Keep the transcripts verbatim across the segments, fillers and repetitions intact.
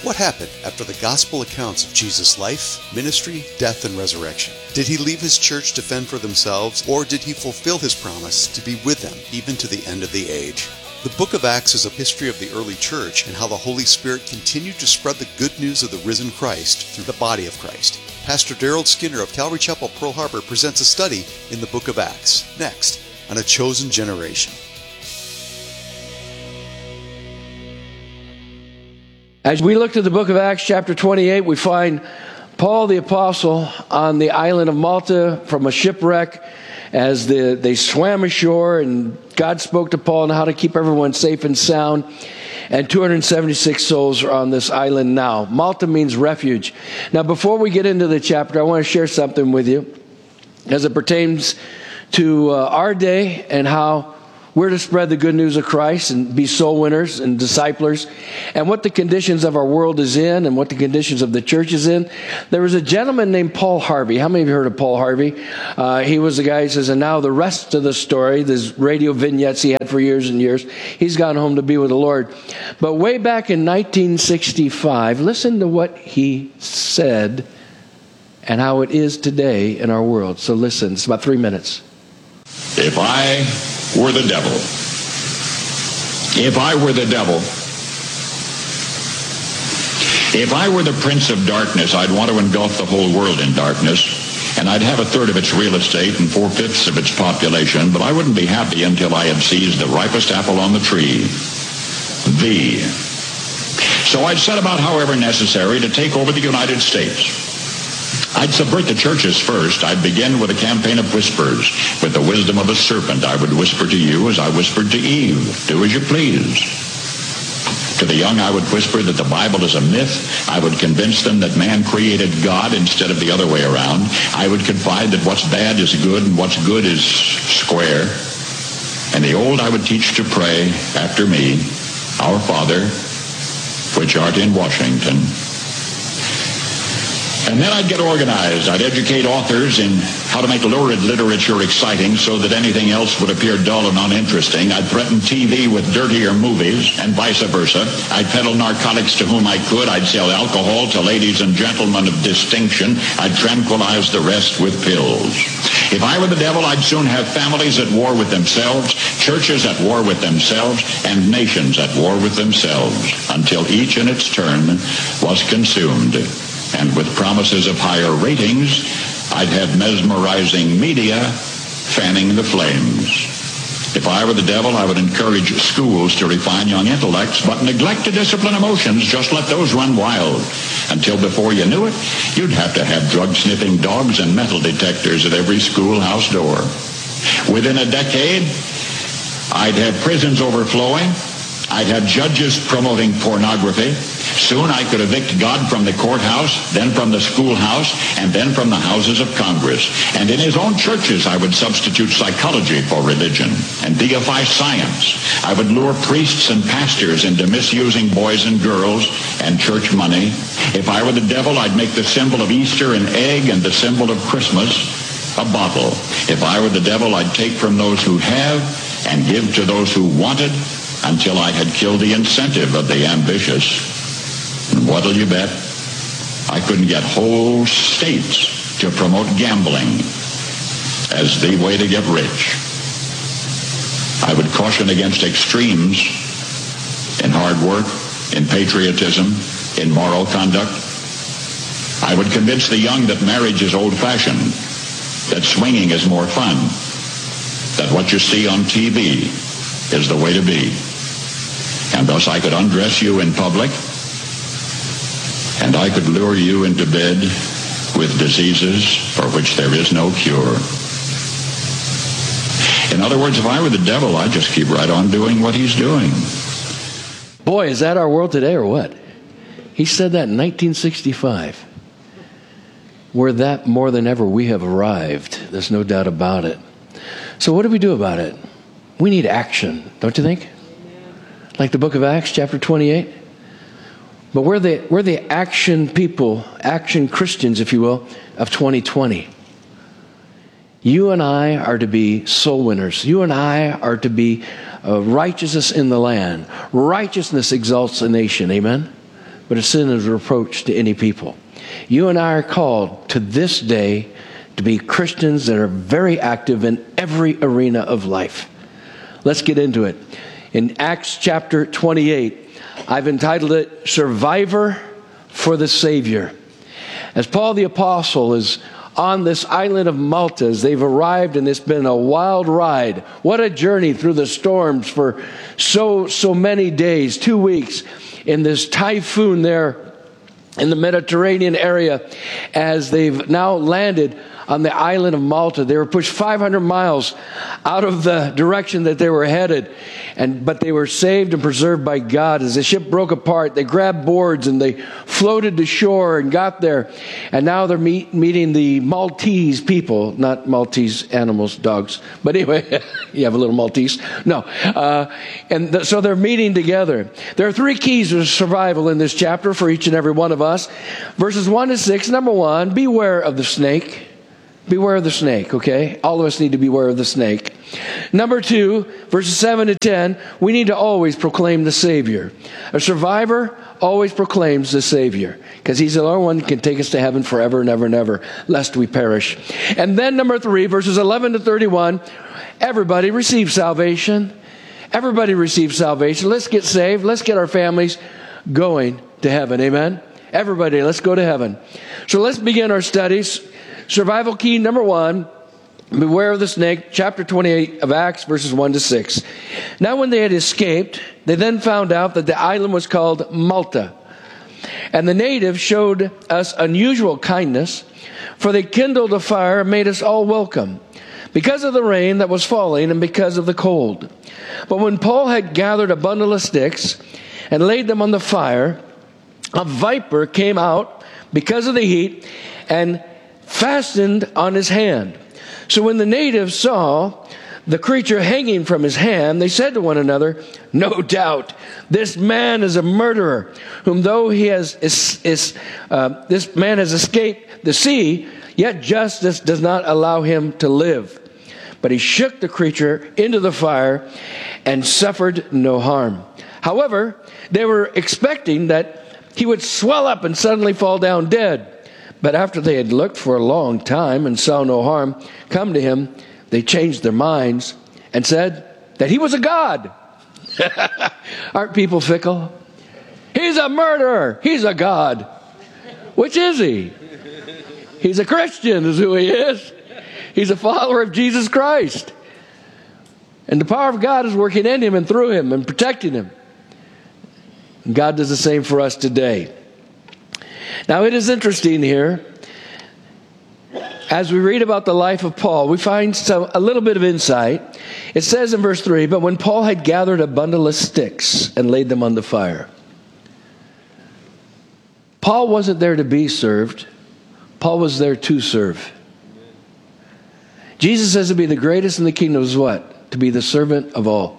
What happened after the gospel accounts of Jesus' life, ministry, death, and resurrection? Did he leave his church to fend for themselves, or did he fulfill his promise to be with them even to the end of the age? The book of Acts is a history of the early church and how the Holy Spirit continued to spread the good news of the risen Christ through the body of Christ. Pastor Daryl Skinner of Calvary Chapel, Pearl Harbor presents a study in the book of Acts, next on A Chosen Generation. As we look to the book of Acts chapter twenty-eight, we find Paul the Apostle on the island of Malta from a shipwreck as the, they swam ashore, and God spoke to Paul on how to keep everyone safe and sound. And two hundred seventy-six souls are on this island now. Malta means refuge. Now, before we get into the chapter, I want to share something with you as it pertains to uh, our day and how we're to spread the good news of Christ and be soul winners and disciplers, and what the conditions of our world is in and what the conditions of the church is in. There was a gentleman named Paul Harvey. How many of you heard of Paul Harvey? Uh, he was the guy who says, and now the rest of the story, these radio vignettes he had for years and years, he's gone home to be with the Lord. But way back in nineteen sixty-five, listen to what he said and how it is today in our world. So listen, it's about three minutes. If I were the devil, if I were the devil, if I were the prince of darkness, I'd want to engulf the whole world in darkness, and I'd have a third of its real estate and four-fifths of its population, but I wouldn't be happy until I had seized the ripest apple on the tree, thee. So I'd set about, however necessary, to take over the United States. I'd subvert the churches first. I'd begin with a campaign of whispers. With the wisdom of a serpent, I would whisper to you as I whispered to Eve, do as you please. To the young, I would whisper that the Bible is a myth. I would convince them that man created God instead of the other way around. I would confide that what's bad is good and what's good is square. And the old, I would teach to pray after me, Our Father, which art in Washington. And then I'd get organized. I'd educate authors in how to make lurid literature exciting so that anything else would appear dull and uninteresting. I'd threaten T V with dirtier movies and vice versa. I'd peddle narcotics to whom I could. I'd sell alcohol to ladies and gentlemen of distinction. I'd tranquilize the rest with pills. If I were the devil, I'd soon have families at war with themselves, churches at war with themselves, and nations at war with themselves, until each in its turn was consumed. And with promises of higher ratings, I'd have mesmerizing media fanning the flames. If I were the devil, I would encourage schools to refine young intellects, but neglect to discipline emotions. Just let those run wild. Until before you knew it, you'd have to have drug-sniffing dogs and metal detectors at every schoolhouse door. Within a decade, I'd have prisons overflowing. I'd have judges promoting pornography. Soon I could evict God from the courthouse, then from the schoolhouse, and then from the houses of Congress. And in his own churches, I would substitute psychology for religion and deify science. I would lure priests and pastors into misusing boys and girls and church money. If I were the devil, I'd make the symbol of Easter an egg and the symbol of Christmas a bottle. If I were the devil, I'd take from those who have and give to those who wanted, until I had killed the incentive of the ambitious. And what'll you bet? I couldn't get whole states to promote gambling as the way to get rich. I would caution against extremes in hard work, in patriotism, in moral conduct. I would convince the young that marriage is old-fashioned, that swinging is more fun, that what you see on T V is the way to be. And thus I could undress you in public, and I could lure you into bed with diseases for which there is no cure. In other words, if I were the devil, I'd just keep right on doing what he's doing. Boy, is that our world today or what? He said that in nineteen sixty-five. We're that more than ever we have arrived. There's no doubt about it. So what do we do about it? We need action, don't you think? Like the book of Acts, chapter twenty-eight. But we're the, we're the action people, action Christians, if you will, of twenty twenty. You and I are to be soul winners. You and I are to be uh, righteousness in the land. Righteousness exalts a nation, amen? but a sin is a reproach to any people. You and I are called to this day to be Christians that are very active in every arena of life. Let's get into it. In Acts chapter twenty-eight, I've entitled it, Survivor for the Savior. As Paul the Apostle is on this island of Malta, as they've arrived, and it's been a wild ride. What a journey through the storms for so, so many days, two weeks, in this typhoon there in the Mediterranean area. As they've now landed on the island of Malta, they were pushed five hundred miles out of the direction that they were headed, and but they were saved and preserved by God. As the ship broke apart, they grabbed boards and they floated to shore and got there, and now they're meet, meeting the Maltese people, not Maltese animals, dogs, but anyway, you have a little Maltese. No, uh, and th- so they're meeting together. There are three keys to survival in this chapter for each and every one of us. Verses one to six. Number one, beware of the snake. Beware of the snake, okay? All of us need to beware of the snake. Number two, verses seven to ten, we need to always proclaim the Savior. A survivor always proclaims the Savior, because he's the only one who can take us to heaven forever and ever and ever, lest we perish. And then number three, verses eleven to thirty-one, everybody receives salvation. Everybody receives salvation. Let's get saved. Let's get our families going to heaven, amen? Everybody, let's go to heaven. So let's begin our studies. Survival key number one, beware of the snake, chapter twenty-eight of Acts, verses one to six. Now when they had escaped, they then found out that the island was called Malta. And the natives showed us unusual kindness, for they kindled a fire and made us all welcome, because of the rain that was falling and because of the cold. But when Paul had gathered a bundle of sticks and laid them on the fire, a viper came out because of the heat and fastened on his hand. So when the natives saw the creature hanging from his hand, they said to one another, "No doubt this man is a murderer, whom though he has is, is, uh, this man has escaped the sea, yet justice does not allow him to live." But he shook the creature into the fire and suffered no harm. However, they were expecting that he would swell up and suddenly fall down dead. But after they had looked for a long time and saw no harm come to him, they changed their minds and said that he was a god. Aren't people fickle? He's a murderer. He's a god. Which is he? He's a Christian is who he is. He's a follower of Jesus Christ. And the power of God is working in him and through him and protecting him. And God does the same for us today. Now it is interesting here, as we read about the life of Paul, we find some, a little bit of insight. It says in verse three, but when Paul had gathered a bundle of sticks and laid them on the fire. Paul wasn't there to be served. Paul was there to serve. Jesus says to be the greatest in the kingdom is what? To be the servant of all.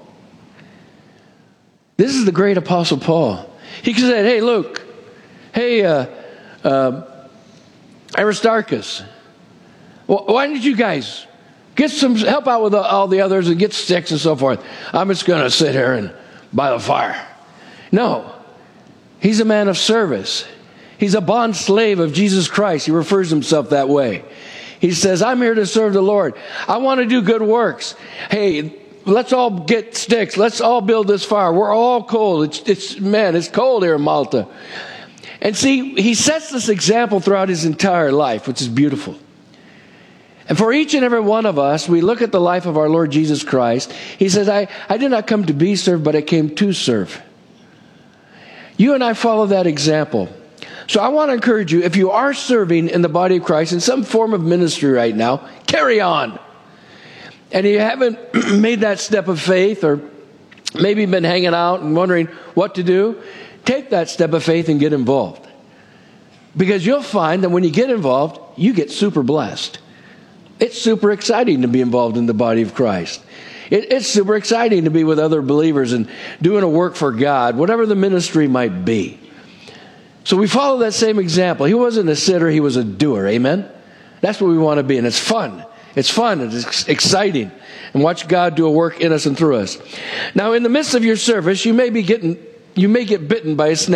This is the great apostle Paul. He said, hey, look, hey, uh, uh, Aristarchus, why didn't you guys get some help out with all the others and get sticks and so forth? I'm just going to sit here and by the fire. No, he's a man of service. He's a bond slave of Jesus Christ. He refers himself that way. He says, I'm here to serve the Lord. I want to do good works. Hey, let's all get sticks. Let's all build this fire. We're all cold. It's, it's man, it's cold here in Malta. And see, he sets this example throughout his entire life, which is beautiful. And for each and every one of us, we look at the life of our Lord Jesus Christ. He says, I, I did not come to be served, but I came to serve. You and I follow that example. So I want to encourage you, if you are serving in the body of Christ in some form of ministry right now, carry on. And you haven't made that step of faith, or maybe been hanging out and wondering what to do, take that step of faith and get involved. Because you'll find that when you get involved, you get super blessed. It's super exciting to be involved in the body of Christ. It, it's super exciting to be with other believers and doing a work for God, whatever the ministry might be. So we follow that same example. He wasn't a sitter, he was a doer. Amen? That's what we want to be. And it's fun. It's fun. It's exciting. And watch God do a work in us and through us. Now, in the midst of your service, you may be getting, you may get bitten by a snake.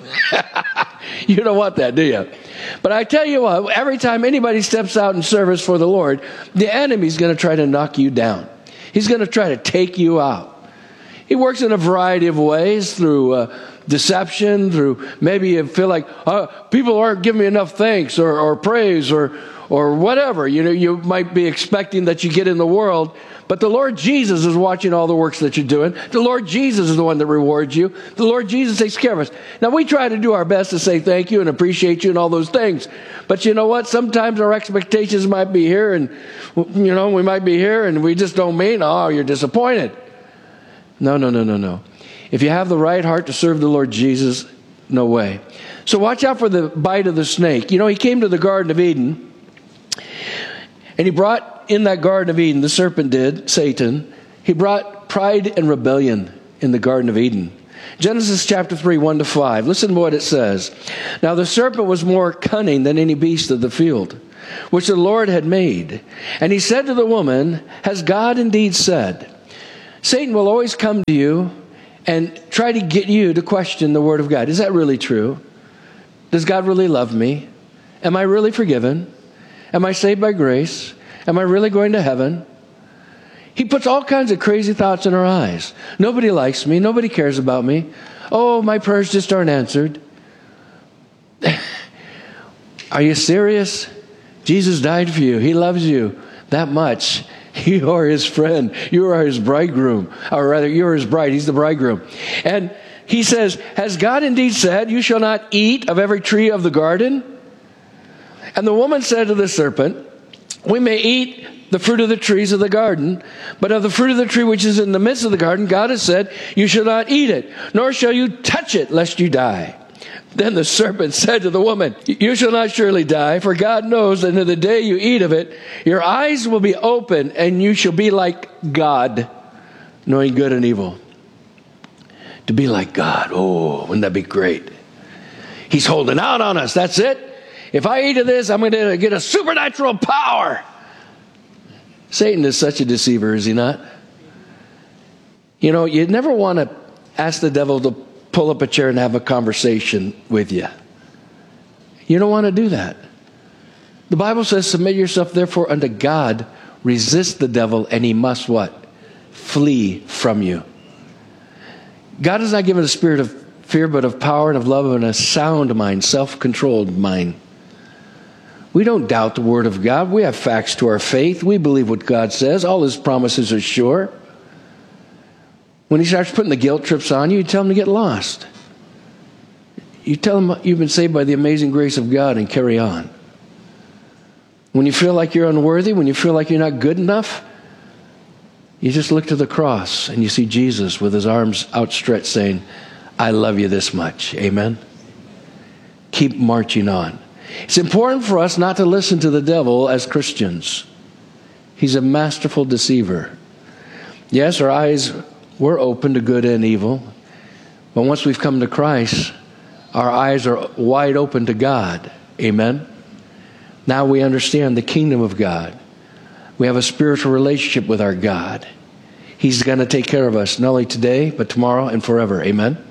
You don't want that, do you? But I tell you what, every time anybody steps out in service for the Lord, the enemy's going to try to knock you down. He's going to try to take you out. He works in a variety of ways, through uh, deception, through maybe you feel like uh, people aren't giving me enough thanks or, or praise or or whatever. You know, you might be expecting that you get in the world, but the Lord Jesus is watching all the works that you're doing. The Lord Jesus is the one that rewards you. The Lord Jesus takes care of us. Now, we try to do our best to say thank you and appreciate you and all those things. But you know what? Sometimes our expectations might be here, and, you know, we might be here and we just don't mean, oh, you're disappointed. No, no, no, no, no. If you have the right heart to serve the Lord Jesus, no way. So watch out for the bite of the snake. You know, he came to the Garden of Eden, and he brought in that Garden of Eden, the serpent did, Satan, he brought pride and rebellion in the Garden of Eden. Genesis chapter three, one to five. Listen to what it says. Now the serpent was more cunning than any beast of the field, which the Lord had made. And he said to the woman, has God indeed said? Satan will always come to you and try to get you to question the Word of God. Is that really true? Does God really love me? Am I really forgiven? Am I saved by grace? Am I really going to heaven? He puts all kinds of crazy thoughts in our eyes. Nobody likes me. Nobody cares about me. Oh, my prayers just aren't answered. Are you serious? Jesus died for you. He loves you that much. You are his friend. You are his bridegroom. Or rather, you are his bride. He's the bridegroom. And he says, has God indeed said, you shall not eat of every tree of the garden? And the woman said to the serpent, we may eat the fruit of the trees of the garden, but of the fruit of the tree which is in the midst of the garden, God has said, you shall not eat it, nor shall you touch it, lest you die. Then the serpent said to the woman, you shall not surely die, for God knows that in the day you eat of it, your eyes will be open, and you shall be like God, knowing good and evil. To be like God, oh, wouldn't that be great? He's holding out on us, that's it. If I eat of this, I'm going to get a supernatural power. Satan is such a deceiver, is he not? You know, you never want to ask the devil to pull up a chair and have a conversation with you. You don't want to do that. The Bible says, submit yourself therefore unto God, resist the devil, and he must what? Flee from you. God has not given a spirit of fear, but of power and of love and a sound mind, self-controlled mind. We don't doubt the Word of God. We have facts to our faith. We believe what God says. All his promises are sure. When he starts putting the guilt trips on you, you tell him to get lost. You tell him you've been saved by the amazing grace of God and carry on. When you feel like you're unworthy, when you feel like you're not good enough, you just look to the cross and you see Jesus with his arms outstretched saying, I love you this much. Amen? Keep marching on. It's important for us not to listen to the devil as Christians. He's a masterful deceiver. Yes, our eyes were open to good and evil, but once we've come to Christ, our eyes are wide open to God. Amen? Now we understand the kingdom of God. We have a spiritual relationship with our God. He's going to take care of us, not only today, but tomorrow and forever. Amen?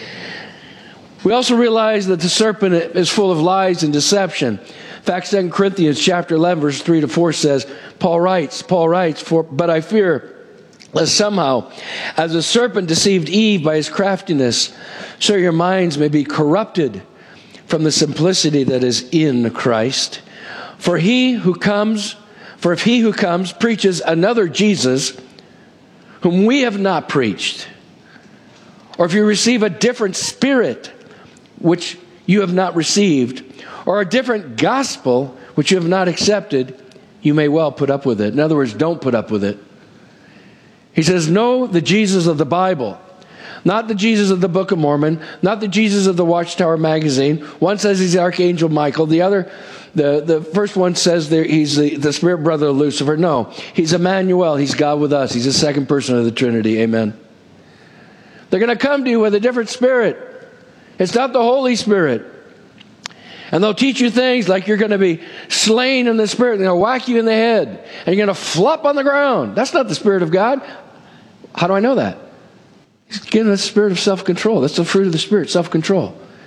We also realize that the serpent is full of lies and deception. In fact, Second Corinthians chapter eleven, verse three to four says, Paul writes, Paul writes, For but I fear lest somehow, as the serpent deceived Eve by his craftiness, so your minds may be corrupted from the simplicity that is in Christ. For he who comes, for if he who comes preaches another Jesus, whom we have not preached, or if you receive a different spirit, which you have not received, or a different gospel, which you have not accepted, you may well put up with it. In other words, don't put up with it. He says, know the Jesus of the Bible, not the Jesus of the Book of Mormon, not the Jesus of the Watchtower magazine. One says he's the Archangel Michael. The other, the, the first one says there he's the, the spirit brother of Lucifer. No, he's Emmanuel. He's God with us. He's the second person of the Trinity. Amen. They're going to come to you with a different spirit. It's not the Holy Spirit. And they'll teach you things like you're going to be slain in the Spirit. They're going to whack you in the head. And you're going to flop on the ground. That's not the Spirit of God. How do I know that? He's given us a spirit of self-control. That's the fruit of the Spirit, self-control.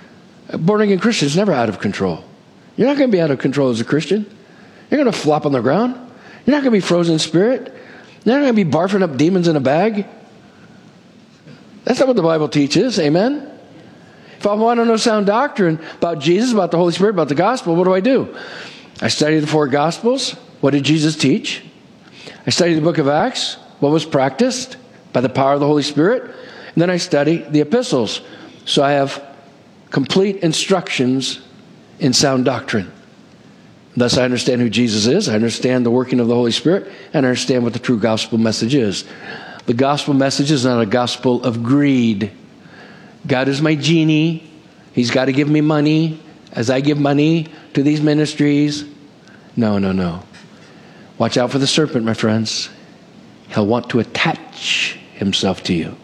A born-again Christian is never out of control. You're not going to be out of control as a Christian. You're going to flop on the ground. You're not going to be frozen in spirit. You're not going to be barfing up demons in a bag. That's not what the Bible teaches. Amen? If I want to know sound doctrine about Jesus, about the Holy Spirit, about the gospel, what do I do? I study the four gospels. What did Jesus teach? I study the book of Acts. What was practiced by the power of the Holy Spirit? And then I study the epistles. So I have complete instructions in sound doctrine. Thus I understand who Jesus is. I understand the working of the Holy Spirit. And I understand what the true gospel message is. The gospel message is not a gospel of greed. God is my genie. He's got to give me money as I give money to these ministries. No, no, no. Watch out for the serpent, my friends. He'll want to attach himself to you.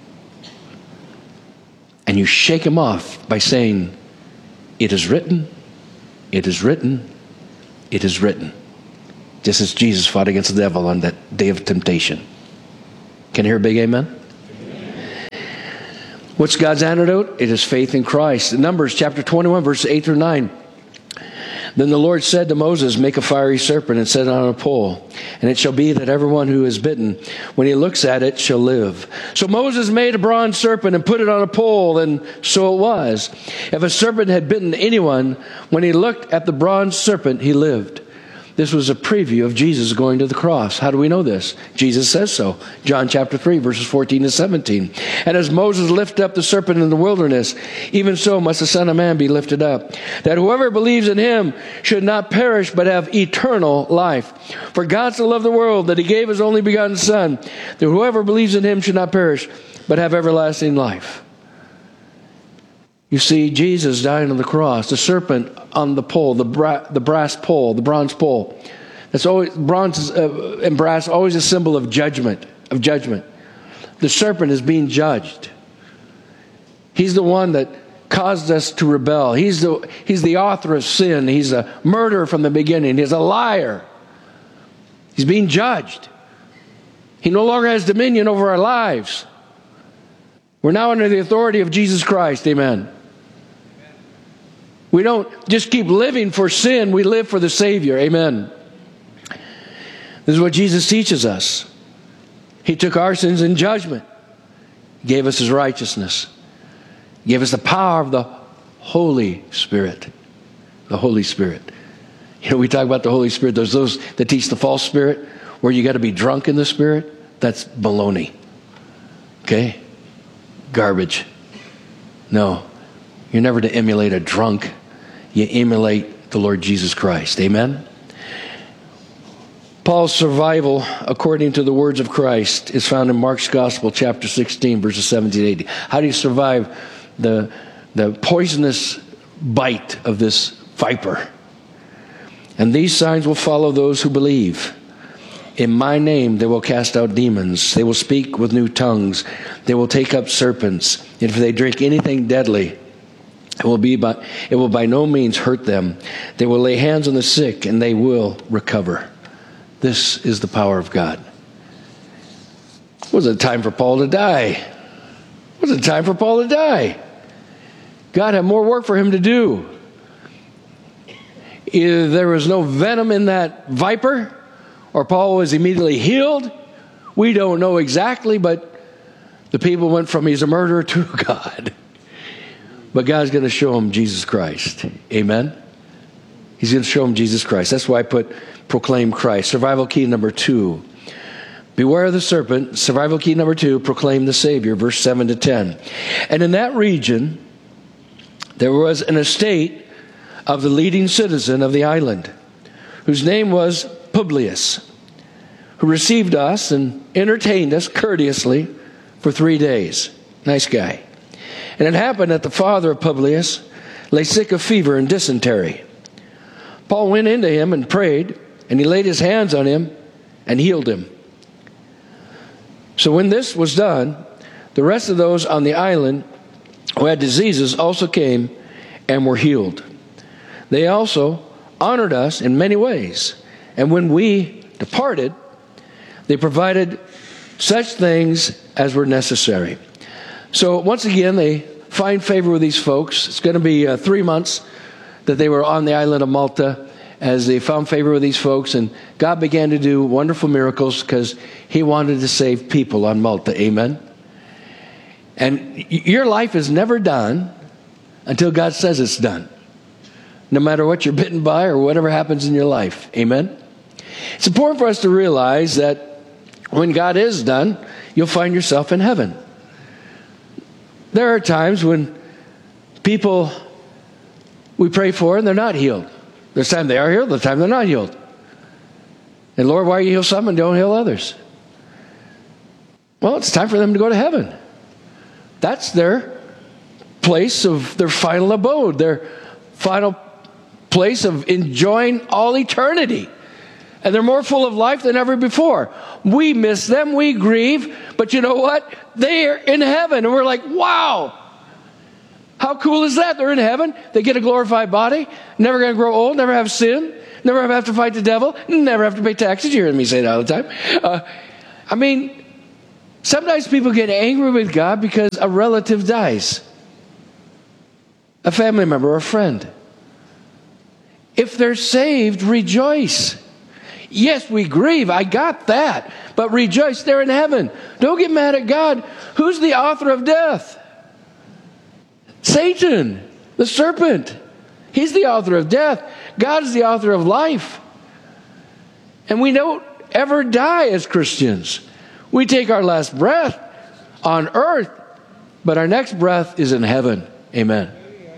And you shake him off by saying, it is written, it is written, it is written. Just as Jesus fought against the devil on that day of temptation. Can you hear a big amen? What's God's antidote? It is faith in Christ. In Numbers chapter twenty-one, verses eight through nine. Then the Lord said to Moses, make a fiery serpent and set it on a pole. And it shall be that everyone who is bitten, when he looks at it, shall live. So Moses made a bronze serpent and put it on a pole, and so it was. If a serpent had bitten anyone, when he looked at the bronze serpent, he lived. This was a preview of Jesus going to the cross. How do we know this? Jesus says so. John chapter three, verses fourteen to seventeen. And as Moses lifted up the serpent in the wilderness, even so must the Son of Man be lifted up, that whoever believes in him should not perish, but have eternal life. For God so loved the world that he gave his only begotten Son, that whoever believes in him should not perish, but have everlasting life. You see, Jesus dying on the cross, the serpent on the pole, the, bra- the brass pole, the bronze pole. That's always bronze uh, and brass, always a symbol of judgment, of judgment. The serpent is being judged. He's the one that caused us to rebel. He's the he's the author of sin. He's a murderer from the beginning. He's a liar. He's being judged. He no longer has dominion over our lives. We're now under the authority of Jesus Christ. Amen. We don't just keep living for sin. We live for the Savior. Amen. This is what Jesus teaches us. He took our sins in judgment. He gave us his righteousness. He gave us the power of the Holy Spirit. The Holy Spirit. You know, we talk about the Holy Spirit. There's those that teach the false spirit, where you got to be drunk in the Spirit. That's baloney. Okay? Garbage. No. You're never to emulate a drunk. You emulate the Lord Jesus Christ. Amen? Paul's survival, according to the words of Christ, is found in Mark's Gospel, chapter sixteen, verses seventeen to eighteen. How do you survive the, the poisonous bite of this viper? And these signs will follow those who believe. In my name they will cast out demons. They will speak with new tongues. They will take up serpents. And if they drink anything deadly, it will be by, it will by no means hurt them. They will lay hands on the sick and they will recover. This is the power of God. It wasn't time for Paul to die. It wasn't time for Paul to die. God had more work for him to do. Either there was no venom in that viper, or Paul was immediately healed. We don't know exactly, but the people went from he's a murderer to God. But God's going to show him Jesus Christ. Amen? He's going to show him Jesus Christ. That's why I put proclaim Christ. Survival key number two. Beware of the serpent. Survival key number two, proclaim the Savior. Verse seven to ten. And in that region, there was an estate of the leading citizen of the island, whose name was Publius, who received us and entertained us courteously for three days. Nice guy. And it happened that the father of Publius lay sick of fever and dysentery. Paul went into him and prayed, and he laid his hands on him and healed him. So when this was done, the rest of those on the island who had diseases also came and were healed. They also honored us in many ways. And when we departed, they provided such things as were necessary. So once again, they find favor with these folks. It's going to be uh, three months that they were on the island of Malta as they found favor with these folks. And God began to do wonderful miracles because he wanted to save people on Malta. Amen. And your life is never done until God says it's done. No matter what you're bitten by or whatever happens in your life. Amen. It's important for us to realize that when God is done, you'll find yourself in heaven. There are times when people we pray for and they're not healed. There's time they are healed, there's time they're not healed. And Lord, why you heal some and don't heal others? Well, it's time for them to go to heaven. That's their place of their final abode, their final place of enjoying all eternity. And they're more full of life than ever before. We miss them, we grieve, but you know what? They're in heaven. And we're like, wow, how cool is that? They're in heaven. They get a glorified body, never going to grow old, never have sin, never have to fight the devil, never have to pay taxes. You hear me say that all the time. Uh, I mean, sometimes people get angry with God because a relative dies. A family member or a friend. If they're saved, rejoice. Yes, we grieve. I got that. But rejoice, they're in heaven. Don't get mad at God. Who's the author of death? Satan, the serpent. He's the author of death. God is the author of life. And we don't ever die as Christians. We take our last breath on earth, but our next breath is in heaven. Amen.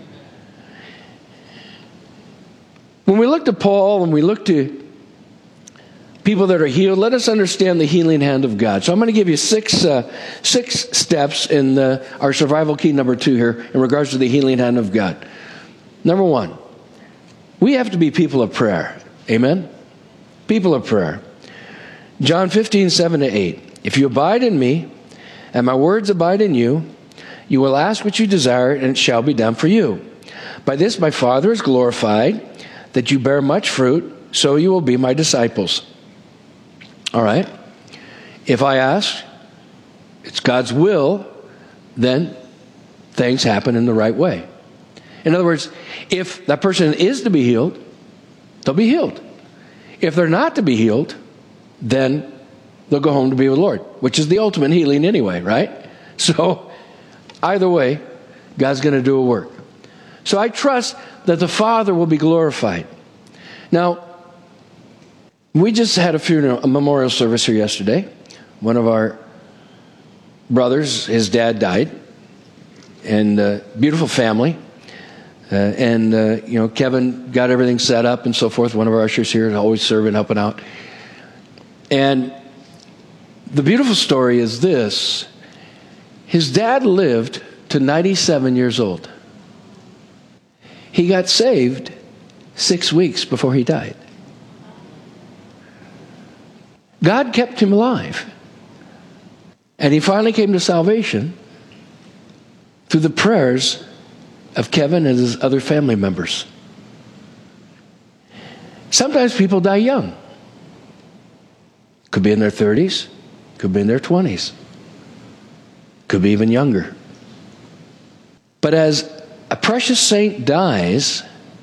When we look to Paul and we look to people that are healed, let us understand the healing hand of God. So I'm going to give you six uh, six steps in the, our survival key number two here in regards to the healing hand of God. Number one, we have to be people of prayer. Amen? People of prayer. John fifteen, seven to eight. If you abide in me, and my words abide in you, you will ask what you desire, and it shall be done for you. By this my Father is glorified, that you bear much fruit, so you will be my disciples. All right. If I ask, it's God's will, then things happen in the right way. In other words, if that person is to be healed, they'll be healed. If they're not to be healed, then they'll go home to be with the Lord, which is the ultimate healing anyway, right? So either way, God's going to do a work. So I trust that the Father will be glorified. Now, we just had a funeral, a memorial service here yesterday. One of our brothers, his dad died, and uh, beautiful family. Uh, and, uh, you know, Kevin got everything set up and so forth. One of our ushers here is always serving, helping out. And the beautiful story is this. His dad lived to ninety-seven years old. He got saved six weeks before he died. God kept him alive. And he finally came to salvation through the prayers of Kevin and his other family members. Sometimes people die young. Could be in their thirties, could be in their twenties, could be even younger. But as a precious saint dies,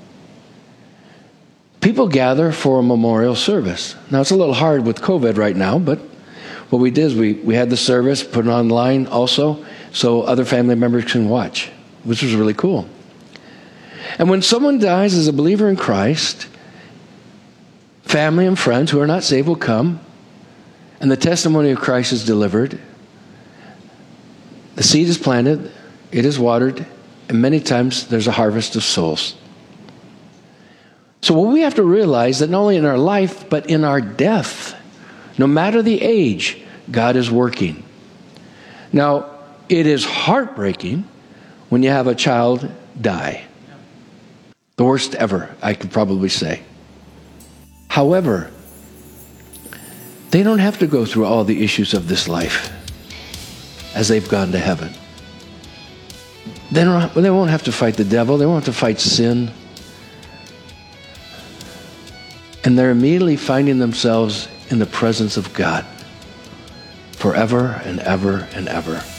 people gather for a memorial service. Now, it's a little hard with COVID right now, but what we did is we, we had the service, put it online also, so other family members can watch, which was really cool. And when someone dies as a believer in Christ, family and friends who are not saved will come, and the testimony of Christ is delivered. The seed is planted, it is watered, and many times there's a harvest of souls. So what we have to realize that not only in our life, but in our death, no matter the age, God is working. Now, it is heartbreaking when you have a child die. The worst ever, I could probably say. However, they don't have to go through all the issues of this life as they've gone to heaven. They don't, they won't have to fight the devil. They won't have to fight sin. And they're immediately finding themselves in the presence of God forever and ever and ever.